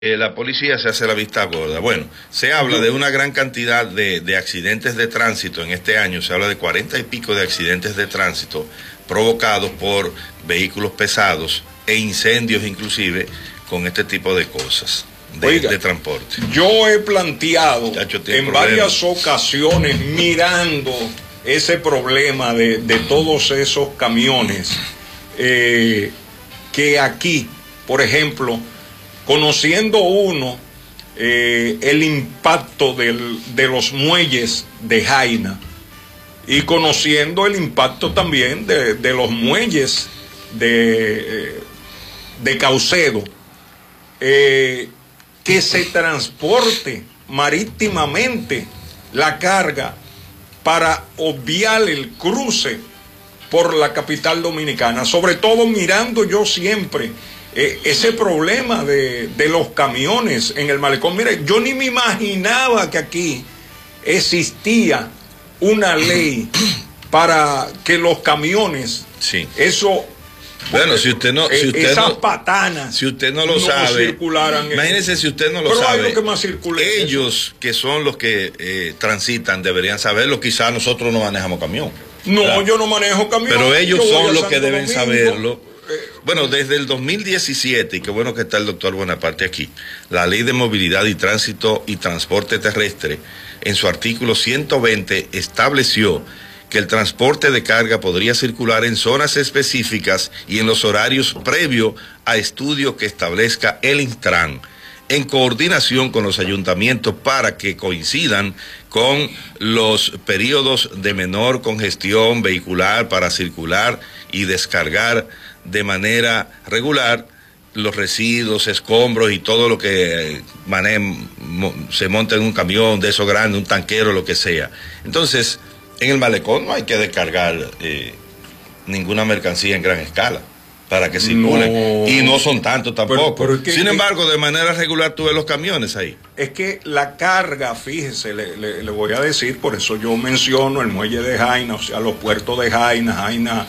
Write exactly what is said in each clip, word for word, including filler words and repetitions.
Eh, la policía se hace la vista gorda. Bueno, se habla de una gran cantidad de, de accidentes de tránsito en este año, se habla de cuarenta y pico de accidentes de tránsito provocados por vehículos pesados e incendios inclusive con este tipo de cosas de, Oiga, de transporte. Yo he planteado Chacho, en problema. varias ocasiones, mirando ese problema de, de todos esos camiones, eh, que aquí, por ejemplo, conociendo uno eh, el impacto del, de los muelles de Jaina y conociendo el impacto también de, de los muelles de, eh, de Caucedo, eh, que se transporte marítimamente la carga para obviar el cruce por la capital dominicana, sobre todo mirando yo siempre Eh, ese problema de, de los camiones en el malecón. Mire, yo ni me imaginaba que aquí existía una ley para que los camiones, sí. eso, bueno, si usted no, si usted esas no, patanas, si usted no lo no sabe, circularan. Imagínese si usted no lo Pero sabe. hay lo que más circula ellos eso. que son los que eh, transitan deberían saberlo. Quizás nosotros no manejamos camión. No, ¿verdad? yo no manejo camión. Pero ellos yo son los Santo que deben Domingo. saberlo. Bueno, desde el dos mil diecisiete, y qué bueno que está el doctor Bonaparte aquí, la Ley de Movilidad y Tránsito y Transporte Terrestre, en su artículo ciento veinte, estableció que el transporte de carga podría circular en zonas específicas y en los horarios previo a estudio que establezca el Intran, en coordinación con los ayuntamientos para que coincidan con los periodos de menor congestión vehicular para circular y descargar de manera regular los residuos, escombros y todo lo que mane se monta en un camión de esos grandes, un tanquero, lo que sea. Entonces, en el malecón no hay que descargar eh, ninguna mercancía en gran escala para que circulen. No. Y no son tantos tampoco. Pero, pero es que, Sin embargo, de manera regular tú ves los camiones ahí. Es que la carga, fíjese, le, le, le voy a decir, por eso yo menciono el muelle de Jaina, o sea, los puertos de Jaina, Jaina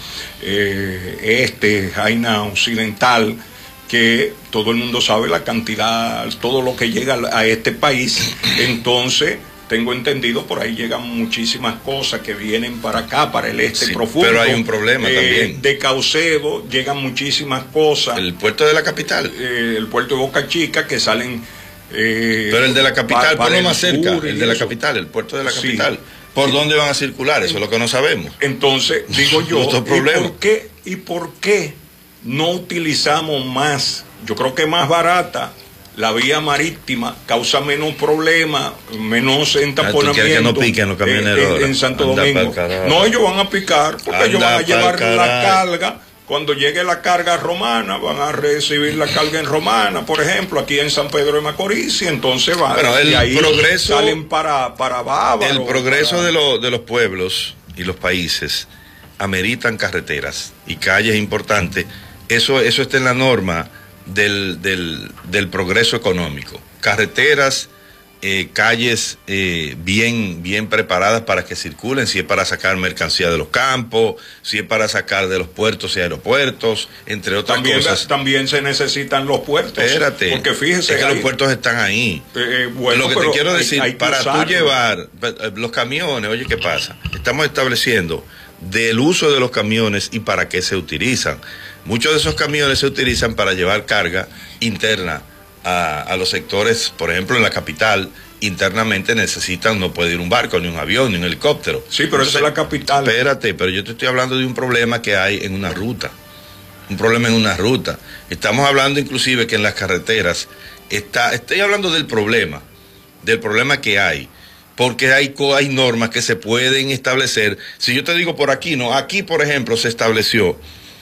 eh, Este, Jaina Occidental, que todo el mundo sabe la cantidad, todo lo que llega a este país. Entonces, tengo entendido, por ahí llegan muchísimas cosas que vienen para acá, para el este sí, profundo. Pero hay un problema eh, también. De Caucedo llegan muchísimas cosas. El puerto de la capital. Eh, el puerto de Boca Chica, que salen... Eh, pero el de la capital, para, por lo más cerca, el de la eso. capital, el puerto de la capital. Sí. ¿Por dónde van a circular? Eso es lo que no sabemos. Entonces, digo yo, ¿y por qué, ¿y por qué no utilizamos más? Yo creo que más barata la vía marítima, causa menos problemas, menos entaponamiento. Que no piquen los camioneros en, en Santo Anda Domingo. No, ellos van a picar, porque Anda ellos van a llevar la carga. Cuando llegue la carga romana, van a recibir la carga en Romana, por ejemplo, aquí en San Pedro de Macorís, y entonces van, bueno, el y ahí progreso, salen para, para Bávaro. El progreso para... de, lo, de los pueblos y los países ameritan carreteras y calles importantes. Eso, eso está en la norma del, del, del progreso económico. Carreteras, eh, calles eh, bien, bien preparadas para que circulen, si es para sacar mercancía de los campos, si es para sacar de los puertos y aeropuertos, entre otras también, cosas. También se necesitan los puertos. Espérate, porque fíjese, es que hay, los puertos están ahí. Eh, bueno, lo que te quiero decir, hay, hay para usarlo. tú llevar los camiones, oye, ¿qué pasa? Estamos estableciendo del uso de los camiones y para qué se utilizan. Muchos de esos camiones se utilizan para llevar carga interna a, a los sectores, por ejemplo, en la capital, internamente necesitan, no puede ir un barco, ni un avión, ni un helicóptero. Sí, pero esa es la capital. Espérate, pero yo te estoy hablando de un problema que hay en una ruta. Un problema en una ruta. Estamos hablando inclusive que en las carreteras, está, estoy hablando del problema, del problema que hay. Porque hay, hay normas que se pueden establecer. Si yo te digo por aquí, no, aquí por ejemplo se estableció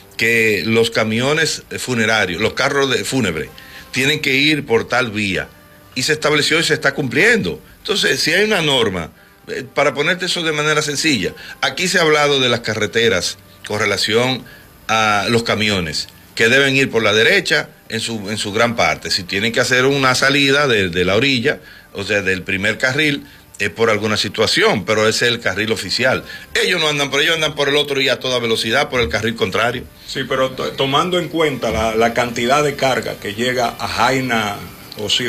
que los camiones funerarios, los carros de fúnebres, tienen que ir por tal vía. Y se estableció y se está cumpliendo. Entonces, si hay una norma, eh, para ponerte eso de manera sencilla, aquí se ha hablado de las carreteras con relación a los camiones, que deben ir por la derecha en su, en su gran parte. Si tienen que hacer una salida de, de la orilla, o sea, del primer carril, es por alguna situación, pero ese es el carril oficial. Ellos no andan por ellos, andan por el otro y a toda velocidad, por el carril contrario. Sí, pero tomando en cuenta la, la cantidad de carga que llega a Jaina o si